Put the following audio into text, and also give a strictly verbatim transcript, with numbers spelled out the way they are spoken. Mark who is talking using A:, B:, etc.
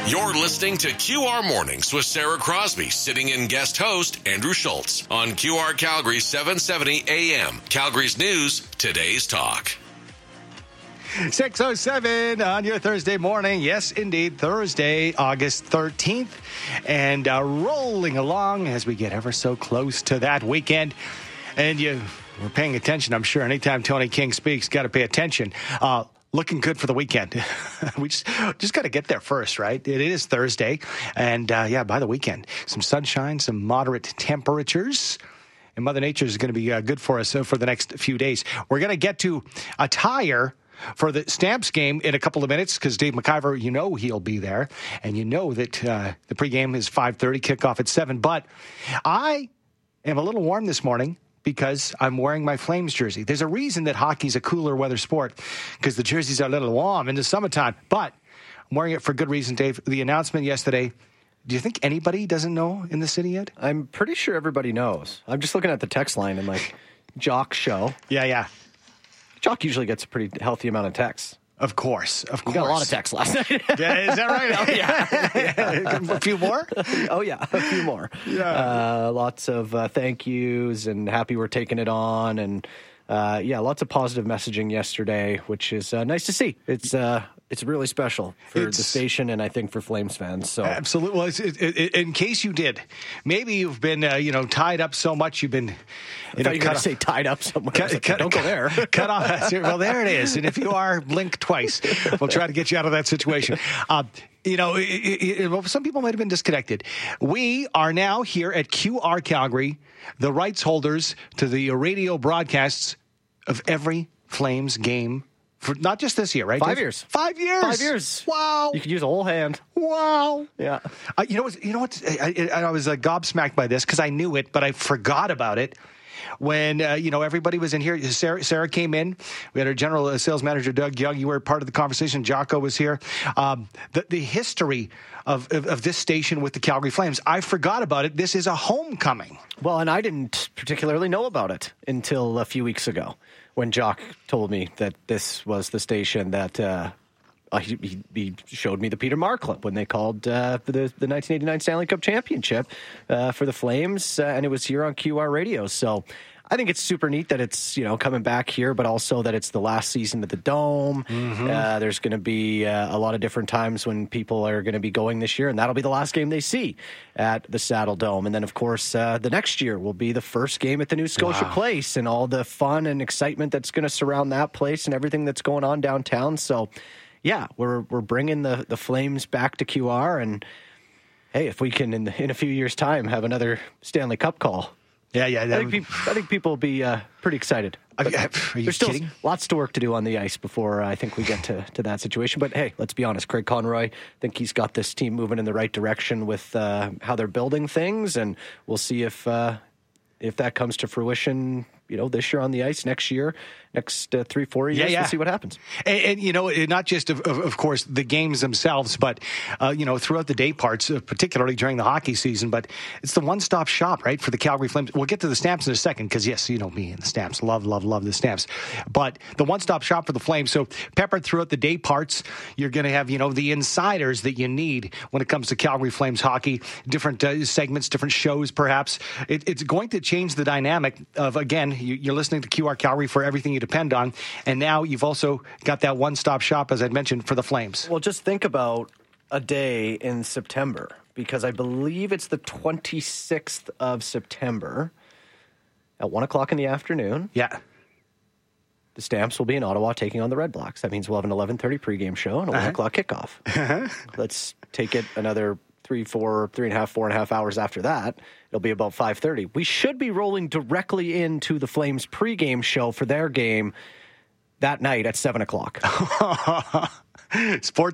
A: You're listening to Q R Mornings with Sarah Crosby, sitting in guest host Andrew Schultz on Q R Calgary seven seventy A M. Calgary's News, today's talk.
B: six oh seven on your Thursday morning. Yes, indeed, Thursday, August thirteenth. And uh, rolling along as we get ever so close to that weekend. And you were paying attention, I'm sure. Anytime Tony King speaks, got to pay attention. Uh, looking good for the weekend. we just, just got to get there first, right? It is Thursday. And, uh, yeah, by the weekend, some sunshine, some moderate temperatures. And Mother Nature is going to be uh, good for us uh, for the next few days. We're going to get to attire for the Stamps game in a couple of minutes because Dave McIver, you know he'll be there. And you know that uh, the pregame is five thirty, kickoff at seven. But I am a little warm this morning because I'm wearing my Flames jersey. There's a reason that hockey's a cooler weather sport because the jerseys are a little warm in the summertime. But I'm wearing it for good reason, Dave. The announcement yesterday, do you think anybody doesn't know in the city yet?
C: I'm pretty sure everybody knows. I'm just looking at the text line and like, Jock show.
B: Yeah, yeah.
C: Jock usually gets a pretty healthy amount of texts.
B: Of course, of course.
C: You got a lot of texts last night.
B: Yeah, is that right?
C: Oh, yeah.
B: A few more?
C: Oh, yeah, a few more.
B: Yeah.
C: Uh, lots of uh, thank yous and happy we're taking it on. And, uh, yeah, lots of positive messaging yesterday, which is uh, nice to see. It's uh, it's really special for
B: It's-
C: the station and I think for Flames fans. So
B: Absolutely. Well, it's, it, it, in case you did, maybe you've been, uh, you know, tied up so much you've been, you
C: I
B: know,
C: thought you were going to say tied up somewhere. I was like, don't go there.
B: Cut off. Well, there it is. And if you are, blink twice. We'll try to get you out of that situation. Uh, you know, it, it, it, some people might have been disconnected. We are now here at Q R Calgary, the rights holders to the radio broadcasts of every Flames game. For not just this year, right?
C: Five
B: Dave?
C: years.
B: Five years.
C: Five years.
B: Wow.
C: You could use a whole hand.
B: Wow.
C: Yeah.
B: Uh, you know what? You know what? I, I, I was uh, gobsmacked by this because I knew it, but I forgot about it. When, uh, you know, everybody was in here, Sarah, Sarah came in. We had our general uh, sales manager, Doug Young. You were part of the conversation. Jocko was here. Um, the, the history of, of, of this station with the Calgary Flames, I forgot about it. This is a homecoming.
C: Well, and I didn't particularly know about it until a few weeks ago when Jock told me that this was the station that uh, uh, he, he, he showed me the Peter Marr clip when they called uh, for the, the nineteen eighty-nine Stanley Cup Championship uh, for the Flames, uh, and it was here on Q R Radio. So I think it's super neat that it's, you know, coming back here, but also that it's the last season at the Dome. Mm-hmm. Uh, there's going to be uh, a lot of different times when people are going to be going this year, and that'll be the last game they see at the Saddle Dome. And then, of course, uh, the next year will be the first game at the New Scotia
B: Wow. Place
C: and all the fun and excitement that's going to surround that place and everything that's going on downtown. So, yeah, we're we're bringing the, the Flames back to Q R, and hey, if we can, in, in a few years' time, have another Stanley Cup call.
B: Yeah, yeah.
C: I think, people, I think people will be uh, pretty excited.
B: Are, are you
C: There's still
B: kidding?
C: lots to work to do on the ice before uh, I think we get to, to that situation. But hey, let's be honest. Craig Conroy, I think he's got this team moving in the right direction with uh, how they're building things, and we'll see if uh, if that comes to fruition. You know, this year on the ice, next year, next uh, three, four years,
B: Yeah, yeah.
C: we'll see what happens.
B: And, and you know, not just, of, of, of course, the games themselves, but, uh, you know, throughout the day parts, uh, particularly during the hockey season. But it's the one-stop shop, right, for the Calgary Flames. We'll get to the Stamps in a second because, yes, you know me and the Stamps. Love, love, love the Stamps. But the one-stop shop for the Flames. So peppered throughout the day parts, you're going to have, you know, the insiders that you need when it comes to Calgary Flames hockey, different uh, segments, different shows, perhaps. It, it's going to change the dynamic of, again, you, you're listening to Q R Calgary for everything you depend on. And now you've also got that one-stop shop, as I'd mentioned, for the Flames.
C: Well, just think about a day in September, because I believe it's the twenty-sixth of September at one o'clock in the afternoon.
B: Yeah.
C: The Stamps will be in Ottawa taking on the Red Blacks. That means we'll have an eleven thirty pregame show and a
B: Uh-huh.
C: one o'clock kickoff. Uh-huh. Let's take it another three, four, three and a half, four and a half hours after that. It'll be about five thirty. We should be rolling directly into the Flames pregame show for their game that night at seven o'clock.
B: Sports